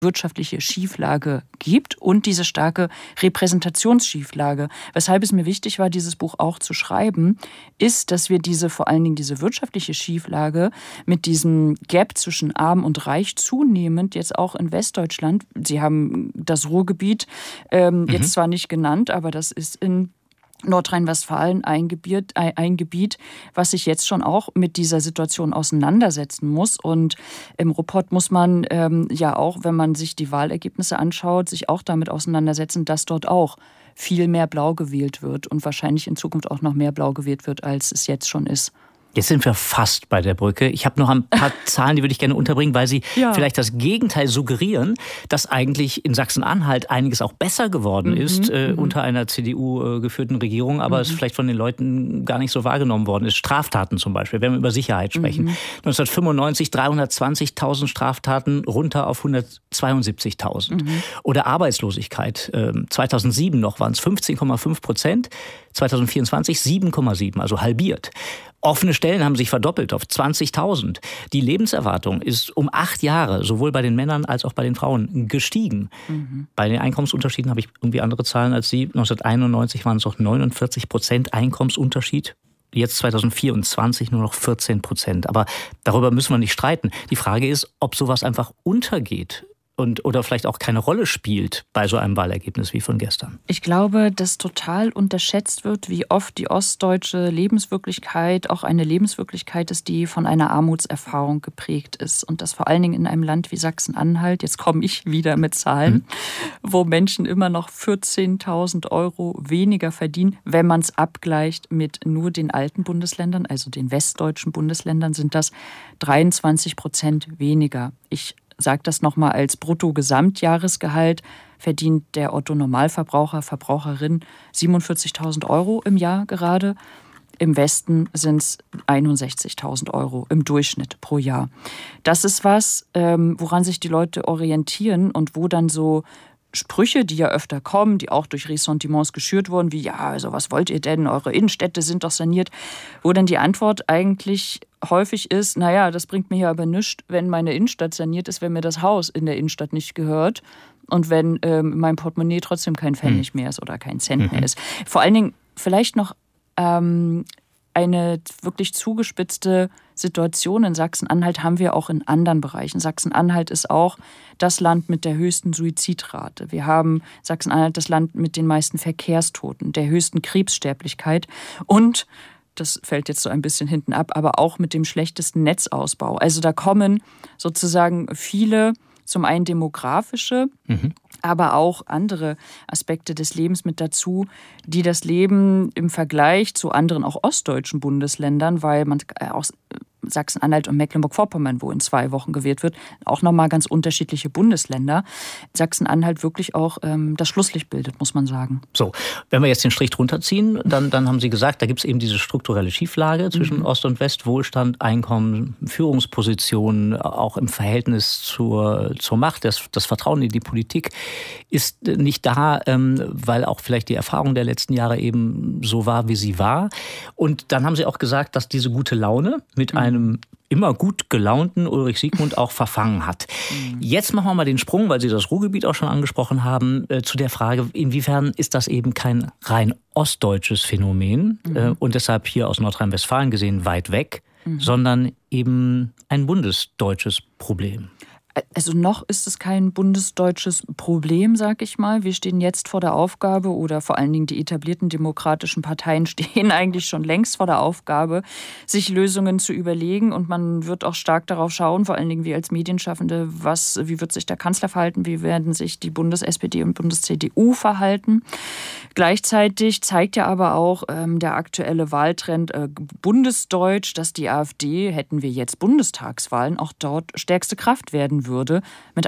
wirtschaftliche Schieflage gibt und diese starke Repräsentationsschieflage. Weshalb es mir wichtig war, dieses Buch auch zu schreiben, ist, dass wir vor allen Dingen diese wirtschaftliche Schieflage mit diesem Gap zwischen Arm und Reich zunehmend jetzt auch in Westdeutschland, Sie haben das Ruhrgebiet jetzt zwar nicht genannt, aber das ist in Nordrhein-Westfalen ein Gebiet, was sich jetzt schon auch mit dieser Situation auseinandersetzen muss. Und im Ruhrpott muss man ja auch, wenn man sich die Wahlergebnisse anschaut, sich auch damit auseinandersetzen, dass dort auch viel mehr Blau gewählt wird und wahrscheinlich in Zukunft auch noch mehr Blau gewählt wird, als es jetzt schon ist. Jetzt sind wir fast bei der Brücke. Ich habe noch ein paar Zahlen, die würde ich gerne unterbringen, weil sie vielleicht das Gegenteil suggerieren, dass eigentlich in Sachsen-Anhalt einiges auch besser geworden ist unter einer CDU-geführten Regierung, aber es vielleicht von den Leuten gar nicht so wahrgenommen worden ist. Straftaten zum Beispiel, wenn wir über Sicherheit sprechen. 1995 320.000 Straftaten runter auf 172.000. Oder Arbeitslosigkeit. 2007 noch waren es 15,5%, 2024 7,7%, also halbiert. Offene Stellen haben sich verdoppelt auf 20.000. Die Lebenserwartung ist um 8 Jahre, sowohl bei den Männern als auch bei den Frauen, gestiegen. Bei den Einkommensunterschieden habe ich irgendwie andere Zahlen als Sie. 1991 waren es noch 49% Einkommensunterschied. Jetzt 2024 nur noch 14%. Aber darüber müssen wir nicht streiten. Die Frage ist, ob sowas einfach untergeht. Oder vielleicht auch keine Rolle spielt bei so einem Wahlergebnis wie von gestern. Ich glaube, dass total unterschätzt wird, wie oft die ostdeutsche Lebenswirklichkeit auch eine Lebenswirklichkeit ist, die von einer Armutserfahrung geprägt ist. Und das vor allen Dingen in einem Land wie Sachsen-Anhalt, jetzt komme ich wieder mit Zahlen, wo Menschen immer noch 14.000 Euro weniger verdienen. Wenn man es abgleicht mit nur den alten Bundesländern, also den westdeutschen Bundesländern, sind das 23% weniger. Ich sage das nochmal als Brutto-Gesamtjahresgehalt, verdient der Otto-Normalverbraucher, Verbraucherin 47.000 Euro im Jahr gerade. Im Westen sind es 61.000 Euro im Durchschnitt pro Jahr. Das ist was, woran sich die Leute orientieren und wo dann so Sprüche, die ja öfter kommen, die auch durch Ressentiments geschürt wurden, wie, ja, also was wollt ihr denn, eure Innenstädte sind doch saniert, wo dann die Antwort eigentlich häufig ist, naja, das bringt mir ja aber nichts, wenn meine Innenstadt saniert ist, wenn mir das Haus in der Innenstadt nicht gehört und wenn mein Portemonnaie trotzdem kein Pfennig mehr ist oder kein Cent mehr ist. Vor allen Dingen vielleicht noch eine wirklich zugespitzte Situation in Sachsen-Anhalt haben wir auch in anderen Bereichen. Sachsen-Anhalt ist auch das Land mit der höchsten Suizidrate. Wir haben Sachsen-Anhalt das Land mit den meisten Verkehrstoten, der höchsten Krebssterblichkeit und, das fällt jetzt so ein bisschen hinten ab, aber auch mit dem schlechtesten Netzausbau. Also da kommen sozusagen viele, zum einen demografische, aber auch andere Aspekte des Lebens mit dazu, die das Leben im Vergleich zu anderen, auch ostdeutschen Bundesländern, weil man auch Sachsen-Anhalt und Mecklenburg-Vorpommern, wo in 2 Wochen gewählt wird, auch nochmal ganz unterschiedliche Bundesländer. Sachsen-Anhalt wirklich auch das Schlusslicht bildet, muss man sagen. So, wenn wir jetzt den Strich drunter ziehen, dann haben Sie gesagt, da gibt es eben diese strukturelle Schieflage zwischen Ost und West, Wohlstand, Einkommen, Führungspositionen, auch im Verhältnis zur Macht, das Vertrauen in die Politik ist nicht da, weil auch vielleicht die Erfahrung der letzten Jahre eben so war, wie sie war. Und dann haben Sie auch gesagt, dass diese gute Laune mit einem immer gut gelaunten Ulrich Siegmund auch verfangen hat. Jetzt machen wir mal den Sprung, weil Sie das Ruhrgebiet auch schon angesprochen haben, zu der Frage, inwiefern ist das eben kein rein ostdeutsches Phänomen und deshalb hier aus Nordrhein-Westfalen gesehen weit weg, sondern eben ein bundesdeutsches Problem. Also noch ist es kein bundesdeutsches Problem, sag ich mal. Wir stehen jetzt vor der Aufgabe, oder vor allen Dingen die etablierten demokratischen Parteien stehen eigentlich schon längst vor der Aufgabe, sich Lösungen zu überlegen. Und man wird auch stark darauf schauen, vor allen Dingen wir als Medienschaffende, wie wird sich der Kanzler verhalten, wie werden sich die Bundes-SPD und Bundes-CDU verhalten. Gleichzeitig zeigt ja aber auch der aktuelle Wahltrend bundesdeutsch, dass die AfD, hätten wir jetzt Bundestagswahlen, auch dort stärkste Kraft werden würde. Mit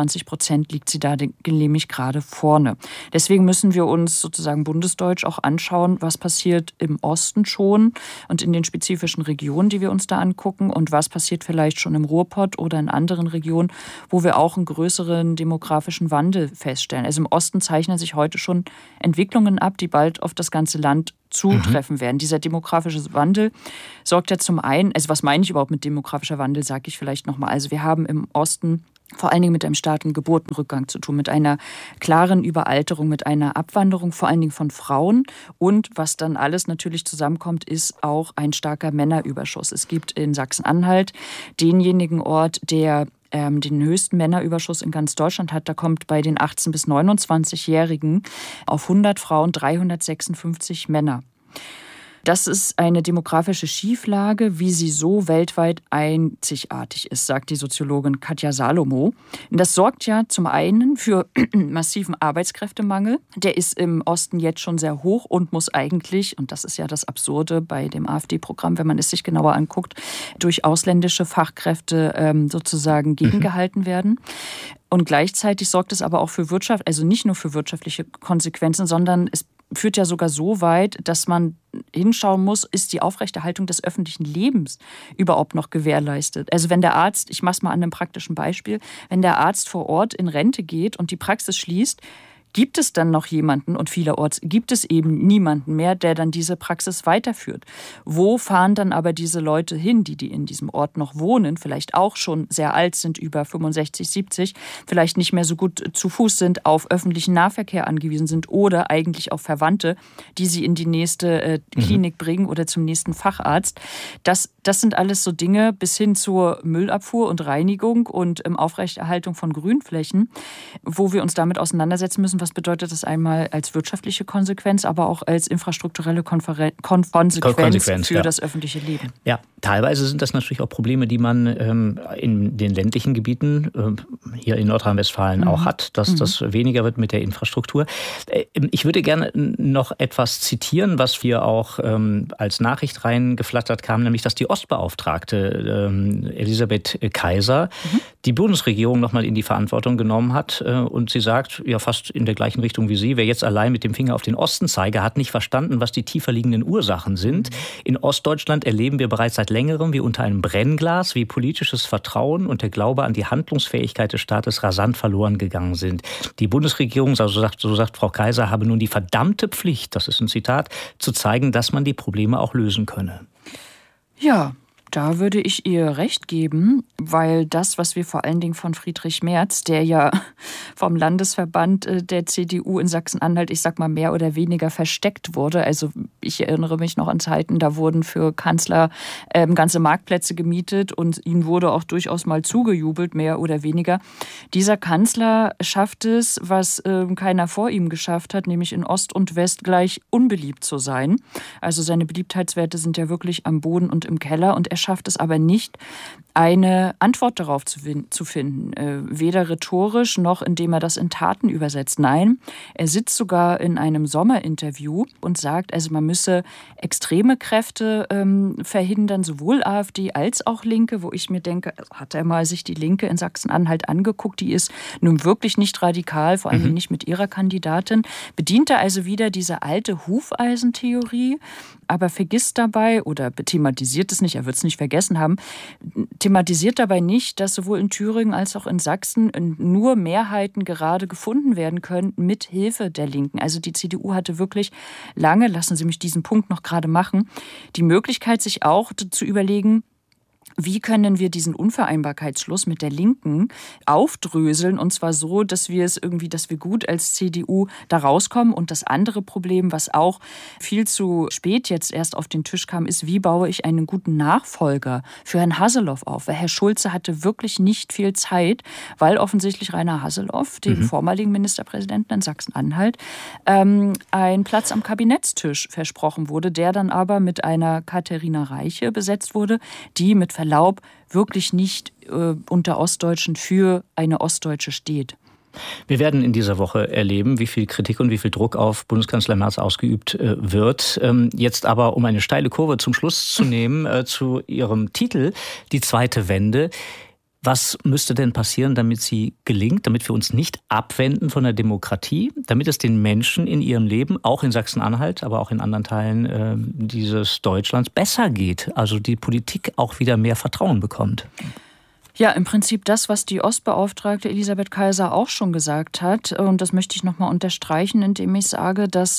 28% liegt sie da nämlich gerade vorne. Deswegen müssen wir uns sozusagen bundesdeutsch auch anschauen, was passiert im Osten schon und in den spezifischen Regionen, die wir uns da angucken, und was passiert vielleicht schon im Ruhrpott oder in anderen Regionen, wo wir auch einen größeren demografischen Wandel feststellen. Also im Osten zeichnen sich heute schon Entwicklungen ab, die bald auf das ganze Land zutreffen werden. Dieser demografische Wandel sorgt ja zum einen, also was meine ich überhaupt mit demografischer Wandel, sage ich vielleicht nochmal. Also wir haben im Osten vor allen Dingen mit einem starken Geburtenrückgang zu tun, mit einer klaren Überalterung, mit einer Abwanderung vor allen Dingen von Frauen. Und was dann alles natürlich zusammenkommt, ist auch ein starker Männerüberschuss. Es gibt in Sachsen-Anhalt denjenigen Ort, der den höchsten Männerüberschuss in ganz Deutschland hat. Da kommt bei den 18- bis 29-Jährigen auf 100 Frauen 356 Männer. Das ist eine demografische Schieflage, wie sie so weltweit einzigartig ist, sagt die Soziologin Katja Salomo. Und das sorgt ja zum einen für massiven Arbeitskräftemangel. Der ist im Osten jetzt schon sehr hoch und muss eigentlich, und das ist ja das Absurde bei dem AfD-Programm, wenn man es sich genauer anguckt, durch ausländische Fachkräfte sozusagen gegengehalten werden. Und gleichzeitig sorgt es aber auch für Wirtschaft, also nicht nur für wirtschaftliche Konsequenzen, sondern es führt ja sogar so weit, dass man hinschauen muss, ist die Aufrechterhaltung des öffentlichen Lebens überhaupt noch gewährleistet? Also wenn der Arzt, ich mache es mal an einem praktischen Beispiel, wenn der Arzt vor Ort in Rente geht und die Praxis schließt, gibt es dann noch jemanden, und vielerorts gibt es eben niemanden mehr, der dann diese Praxis weiterführt. Wo fahren dann aber diese Leute hin, die in diesem Ort noch wohnen, vielleicht auch schon sehr alt sind, über 65, 70, vielleicht nicht mehr so gut zu Fuß sind, auf öffentlichen Nahverkehr angewiesen sind oder eigentlich auf Verwandte, die sie in die nächste Klinik bringen oder zum nächsten Facharzt. Das sind alles so Dinge bis hin zur Müllabfuhr und Reinigung und Aufrechterhaltung von Grünflächen, wo wir uns damit auseinandersetzen müssen. Was bedeutet das einmal als wirtschaftliche Konsequenz, aber auch als infrastrukturelle Konsequenz für das öffentliche Leben? Ja, teilweise sind das natürlich auch Probleme, die man in den ländlichen Gebieten hier in Nordrhein-Westfalen auch hat, dass das weniger wird mit der Infrastruktur. Ich würde gerne noch etwas zitieren, was wir auch als Nachricht reingeflattert kam, nämlich, dass die Ostbeauftragte Elisabeth Kaiser die Bundesregierung nochmal in die Verantwortung genommen hat. Und sie sagt, ja fast in der gleichen Richtung wie Sie, wer jetzt allein mit dem Finger auf den Osten zeige, hat nicht verstanden, was die tiefer liegenden Ursachen sind. In Ostdeutschland erleben wir bereits seit längerem, wie unter einem Brennglas, wie politisches Vertrauen und der Glaube an die Handlungsfähigkeit des Staates rasant verloren gegangen sind. Die Bundesregierung, so sagt Frau Kaiser, habe nun die verdammte Pflicht, das ist ein Zitat, zu zeigen, dass man die Probleme auch lösen könne. Ja, da würde ich ihr recht geben, weil das, was wir vor allen Dingen von Friedrich Merz, der ja vom Landesverband der CDU in Sachsen-Anhalt, ich sag mal mehr oder weniger versteckt wurde. Also ich erinnere mich noch an Zeiten, da wurden für Kanzler ganze Marktplätze gemietet und ihnen wurde auch durchaus mal zugejubelt, mehr oder weniger. Dieser Kanzler schafft es, was keiner vor ihm geschafft hat, nämlich in Ost und West gleich unbeliebt zu sein. Also seine Beliebtheitswerte sind ja wirklich am Boden und im Keller und er schafft es aber nicht, eine Antwort darauf zu finden. Weder rhetorisch noch indem er das in Taten übersetzt. Nein, er sitzt sogar in einem Sommerinterview und sagt, also man müsse extreme Kräfte verhindern, sowohl AfD als auch Linke, wo ich mir denke, hat er mal sich die Linke in Sachsen-Anhalt angeguckt, die ist nun wirklich nicht radikal, vor allem nicht mit ihrer Kandidatin, bedient er also wieder diese alte Hufeisentheorie, aber vergisst dabei oder thematisiert es nicht, er wird es nicht vergessen haben, thematisiert dabei nicht, dass sowohl in Thüringen als auch in Sachsen nur Mehrheiten gerade gefunden werden können mit Hilfe der Linken. Also die CDU hatte wirklich lange, lassen Sie mich diesen Punkt noch gerade machen, die Möglichkeit, sich auch zu überlegen, wie können wir diesen Unvereinbarkeitsschluss mit der Linken aufdröseln, und zwar so, dass wir gut als CDU da rauskommen. Und das andere Problem, was auch viel zu spät jetzt erst auf den Tisch kam, ist, wie baue ich einen guten Nachfolger für Herrn Hasselhoff auf? Weil Herr Schulze hatte wirklich nicht viel Zeit, weil offensichtlich Rainer Hasselhoff, dem vormaligen Ministerpräsidenten in Sachsen-Anhalt, ein Platz am Kabinettstisch versprochen wurde, der dann aber mit einer Katharina Reiche besetzt wurde, die mit Verlaub wirklich nicht unter Ostdeutschen für eine Ostdeutsche steht. Wir werden in dieser Woche erleben, wie viel Kritik und wie viel Druck auf Bundeskanzler Merz ausgeübt wird. Jetzt aber, um eine steile Kurve zum Schluss zu nehmen, zu Ihrem Titel, die zweite Wende. Was müsste denn passieren, damit sie gelingt, damit wir uns nicht abwenden von der Demokratie, damit es den Menschen in ihrem Leben, auch in Sachsen-Anhalt, aber auch in anderen Teilen dieses Deutschlands, besser geht? Also die Politik auch wieder mehr Vertrauen bekommt? Ja, im Prinzip das, was die Ostbeauftragte Elisabeth Kaiser auch schon gesagt hat. Und das möchte ich nochmal unterstreichen, indem ich sage, dass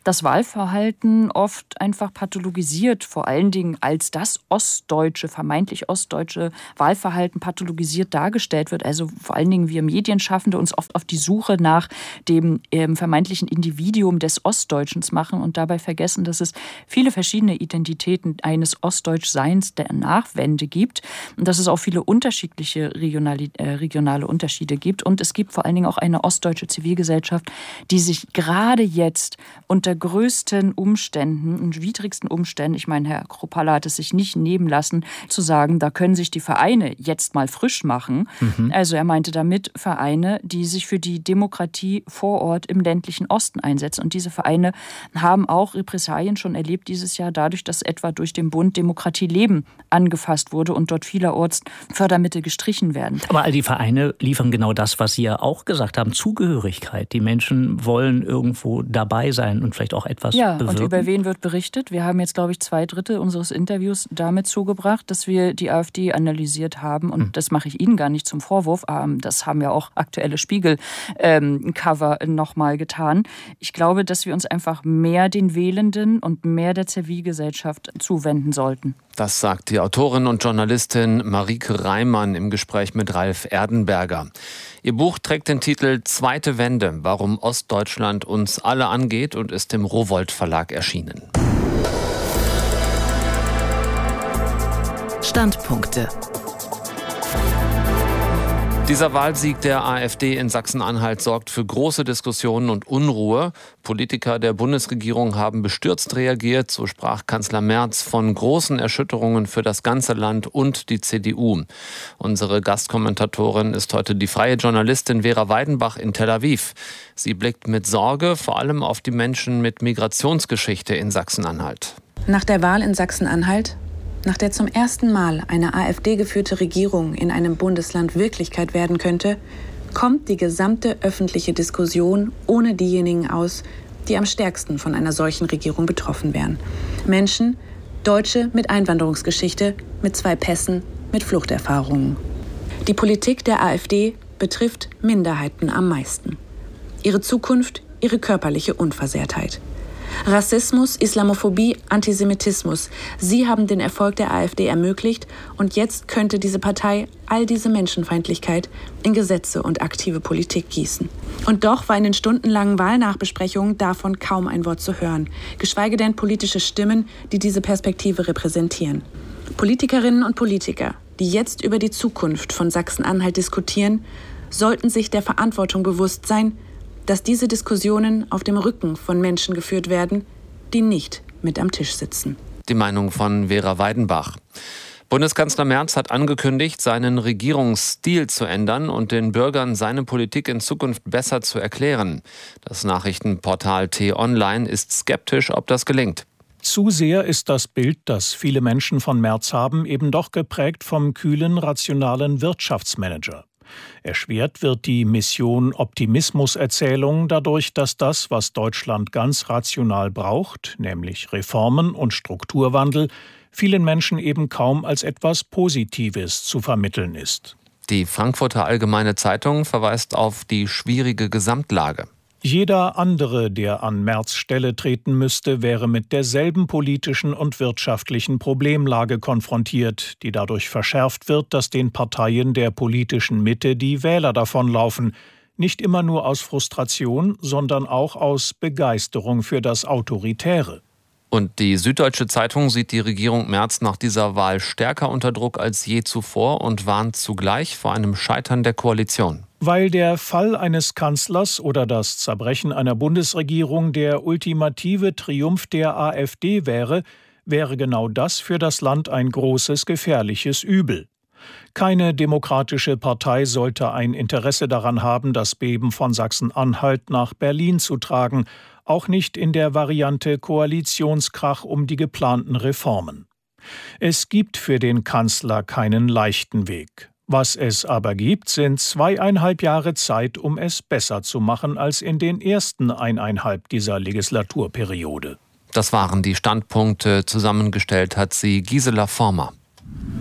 das Wahlverhalten oft einfach pathologisiert, vor allen Dingen als das vermeintlich ostdeutsche Wahlverhalten pathologisiert dargestellt wird. Also vor allen Dingen wir Medienschaffende uns oft auf die Suche nach dem vermeintlichen Individuum des Ostdeutschens machen und dabei vergessen, dass es viele verschiedene Identitäten eines Ostdeutschseins der Nachwende gibt und dass es auch viele unterschiedliche regionale Unterschiede gibt. Und es gibt vor allen Dingen auch eine ostdeutsche Zivilgesellschaft, die sich gerade jetzt unter größten Umständen und widrigsten Umständen, ich meine, Herr Kruppalla hat es sich nicht nehmen lassen, zu sagen, da können sich die Vereine jetzt mal frisch machen. Also er meinte damit Vereine, die sich für die Demokratie vor Ort im ländlichen Osten einsetzen. Und diese Vereine haben auch Repressalien schon erlebt dieses Jahr dadurch, dass etwa durch den Bund Demokratie Leben angefasst wurde und dort vielerorts Fördermittel gestrichen werden. Aber all die Vereine liefern genau das, was Sie ja auch gesagt haben, Zugehörigkeit. Die Menschen wollen irgendwo dabei sein und vielleicht auch etwas bewirken. Und über wen wird berichtet? Wir haben jetzt, glaube ich, 2/3 unseres Interviews damit zugebracht, dass wir die AfD analysiert haben. Und das mache ich Ihnen gar nicht zum Vorwurf. Das haben ja auch aktuelle Spiegel-Cover nochmal getan. Ich glaube, dass wir uns einfach mehr den Wählenden und mehr der Zivilgesellschaft zuwenden sollten. Das sagt die Autorin und Journalistin Marieke Reimann im Gespräch mit Ralf Erdenberger. Ihr Buch trägt den Titel Zweite Wende, warum Ostdeutschland uns alle angeht und ist im Rowohlt Verlag erschienen. Standpunkte. Dieser Wahlsieg der AfD in Sachsen-Anhalt sorgt für große Diskussionen und Unruhe. Politiker der Bundesregierung haben bestürzt reagiert. So sprach Kanzler Merz von großen Erschütterungen für das ganze Land und die CDU. Unsere Gastkommentatorin ist heute die freie Journalistin Vera Weidenbach in Tel Aviv. Sie blickt mit Sorge vor allem auf die Menschen mit Migrationsgeschichte in Sachsen-Anhalt. Nach der Wahl in Sachsen-Anhalt, nach der zum ersten Mal eine AfD-geführte Regierung in einem Bundesland Wirklichkeit werden könnte, kommt die gesamte öffentliche Diskussion ohne diejenigen aus, die am stärksten von einer solchen Regierung betroffen wären. Menschen, Deutsche mit Einwanderungsgeschichte, mit 2 Pässen, mit Fluchterfahrungen. Die Politik der AfD betrifft Minderheiten am meisten. Ihre Zukunft, ihre körperliche Unversehrtheit. Rassismus, Islamophobie, Antisemitismus. Sie haben den Erfolg der AfD ermöglicht und jetzt könnte diese Partei all diese Menschenfeindlichkeit in Gesetze und aktive Politik gießen. Und doch war in den stundenlangen Wahlnachbesprechungen davon kaum ein Wort zu hören, geschweige denn politische Stimmen, die diese Perspektive repräsentieren. Politikerinnen und Politiker, die jetzt über die Zukunft von Sachsen-Anhalt diskutieren, sollten sich der Verantwortung bewusst sein, dass diese Diskussionen auf dem Rücken von Menschen geführt werden, die nicht mit am Tisch sitzen. Die Meinung von Vera Weidenbach. Bundeskanzler Merz hat angekündigt, seinen Regierungsstil zu ändern und den Bürgern seine Politik in Zukunft besser zu erklären. Das Nachrichtenportal T-Online ist skeptisch, ob das gelingt. Zu sehr ist das Bild, das viele Menschen von Merz haben, eben doch geprägt vom kühlen, rationalen Wirtschaftsmanager. Erschwert wird die Mission Optimismuserzählung dadurch, dass das, was Deutschland ganz rational braucht, nämlich Reformen und Strukturwandel, vielen Menschen eben kaum als etwas Positives zu vermitteln ist. Die Frankfurter Allgemeine Zeitung verweist auf die schwierige Gesamtlage. Jeder andere, der an Merz' Stelle treten müsste, wäre mit derselben politischen und wirtschaftlichen Problemlage konfrontiert, die dadurch verschärft wird, dass den Parteien der politischen Mitte die Wähler davonlaufen. Nicht immer nur aus Frustration, sondern auch aus Begeisterung für das Autoritäre. Und die Süddeutsche Zeitung sieht die Regierung Merz nach dieser Wahl stärker unter Druck als je zuvor und warnt zugleich vor einem Scheitern der Koalition. Weil der Fall eines Kanzlers oder das Zerbrechen einer Bundesregierung der ultimative Triumph der AfD wäre, wäre genau das für das Land ein großes, gefährliches Übel. Keine demokratische Partei sollte ein Interesse daran haben, das Beben von Sachsen-Anhalt nach Berlin zu tragen, auch nicht in der Variante Koalitionskrach um die geplanten Reformen. Es gibt für den Kanzler keinen leichten Weg. Was es aber gibt, sind 2,5 Jahre Zeit, um es besser zu machen als in den ersten 1,5 dieser Legislaturperiode. Das waren die Standpunkte. Zusammengestellt hat sie Gisela Former.